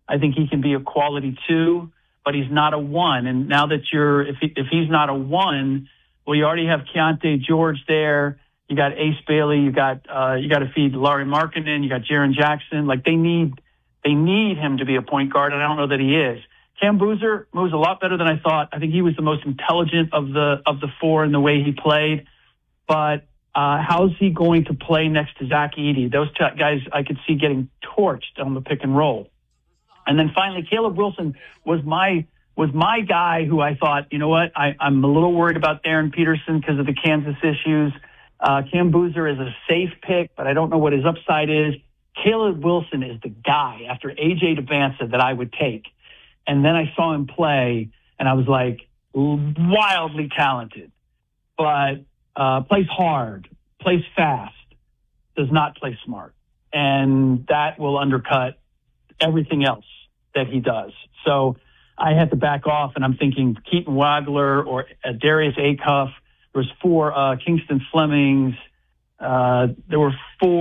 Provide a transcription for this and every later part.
I think he can be a quality 2, but he's not a 1. And now that if he's not a 1, well, you already have Keontae George there. You got Ace Bailey. You got to feed Lauri Markkanen. You got Jaren Jackson. Like they need him to be a point guard, and I don't know that he is. Cam Boozer moves a lot better than I thought. I think he was the most intelligent of the 4 in the way he played. But how's he going to play next to Zach Edey? Those guys I could see getting torched on the pick and roll. And then finally, Caleb Wilson was my guy who I thought, you know what, I'm a little worried about Darren Peterson because of the Kansas issues. Cam Boozer is a safe pick, but I don't know what his upside is. Caleb Wilson is the guy after A.J. Devanza that I would take. And then I saw him play, and I was like, wildly talented, but plays hard, plays fast, does not play smart. And that will undercut everything else that he does. So I had to back off, and I'm thinking Keaton Wagler or Darius Acuff. There was 4 Kingston Flemings. There were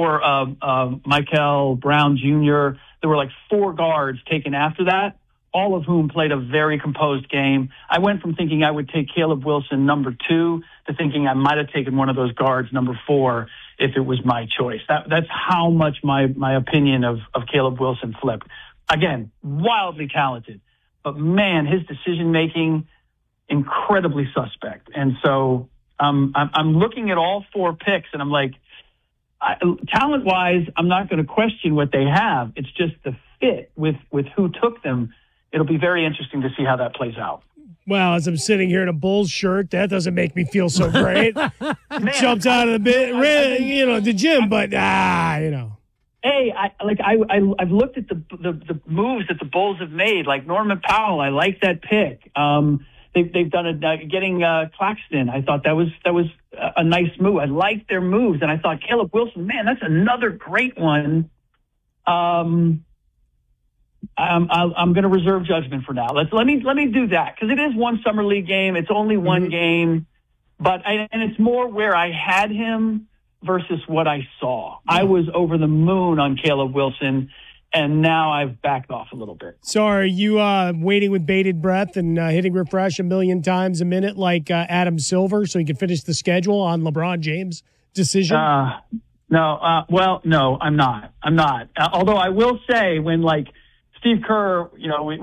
4 Michael Brown Jr. There were like 4 guards taken after that, all of whom played a very composed game. I went from thinking I would take Caleb Wilson number 2 to thinking I might have taken one of those guards number 4 if it was my choice. That's how much my opinion of Caleb Wilson flipped. Again, wildly talented, but man, his decision-making, incredibly suspect. And so I'm looking at all 4 picks, and I'm like, talent-wise, I'm not going to question what they have. It's just the fit with who took them. It'll be very interesting to see how that plays out. Well, as I'm sitting here in a Bulls shirt, that doesn't make me feel so great. Jumped out of the gym, but Hey, I've looked at the moves that the Bulls have made, like Norman Powell. I like that pick. They've done getting Claxton. I thought that was a nice move. I liked their moves, and I thought Caleb Wilson, man, that's another great one. I'm going to reserve judgment for now. Let me do that, because it is one summer league game. It's only one game, and it's more where I had him versus what I saw. I was over the moon on Caleb Wilson, and now I've backed off a little bit. So are you waiting with bated breath and hitting refresh a million times a minute like Adam Silver so he can finish the schedule on LeBron James' decision? No, I'm not. Although I will say when Steve Kerr,